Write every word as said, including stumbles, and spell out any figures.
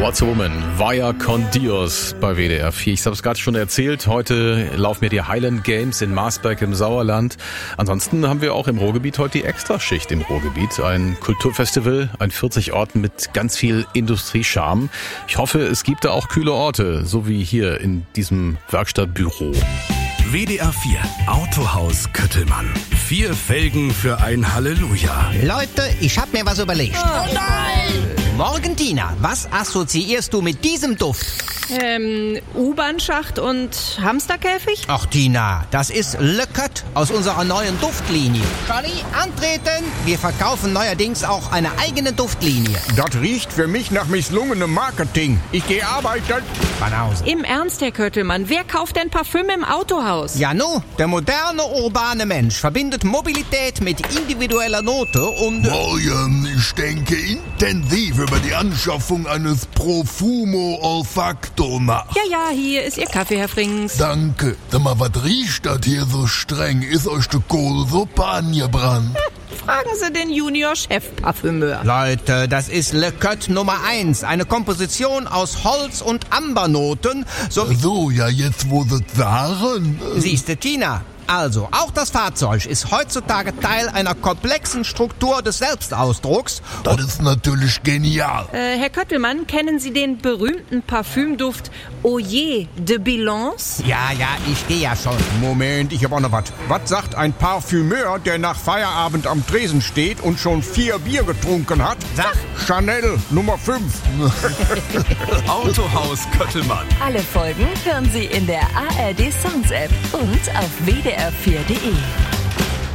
What's a Woman? Vaya con Dios bei W D R vier. Ich habe es gerade schon erzählt, heute laufen mir die Highland Games in Marsberg im Sauerland. Ansonsten haben wir auch im Ruhrgebiet heute die Extraschicht im Ruhrgebiet. Ein Kulturfestival an vierzig Orten mit ganz viel Industriescharme. Ich hoffe, es gibt da auch kühle Orte, so wie hier in diesem Werkstattbüro. W D R vier Autohaus Köttelmann. Vier Felgen für ein Halleluja. Leute, ich hab mir was überlegt. Oh nein! Morgen, Tina, was assoziierst du mit diesem Duft? Ähm, U-Bahn-Schacht und Hamsterkäfig? Ach, Tina, das ist Le Cotte aus unserer neuen Duftlinie. Charlie, antreten! Wir verkaufen neuerdings auch eine eigene Duftlinie. Das riecht für mich nach misslungenem Marketing. Ich gehe arbeiten. Banause. Im Ernst, Herr Köttelmann, wer kauft denn Parfüm im Autohaus? Ja, nu, der moderne, urbane Mensch verbindet Mobilität mit individueller Note und... Morgen, ich denke intensiv über die Anschaffung eines Profumo Olfacto nach. Ja, ja, hier ist Ihr Kaffee, Herr Frings. Danke. Sag mal, was riecht das hier so streng? Ist euch die Kohlsuppe angebrannt? Fragen Sie den Junior-Chef-Parfümeur. Leute, das ist Le Cotte Nummer eins. Eine Komposition aus Holz- und Ambernoten. So, So, ja, jetzt wo sie sagen. äh, siehste, Tina. Also, auch das Fahrzeug ist heutzutage Teil einer komplexen Struktur des Selbstausdrucks. Das ist natürlich genial. Äh, Herr Köttelmann, kennen Sie den berühmten Parfümduft Oyer de Bilance? Ja, ja, ich gehe ja schon. Moment, ich hab auch noch was. Was sagt ein Parfümeur, der nach Feierabend am Tresen steht und schon vier Bier getrunken hat? Sag. Chanel Nummer fünf. Autohaus Köttelmann. Alle Folgen hören Sie in der A R D Sounds App und auf w d r vier punkt d e.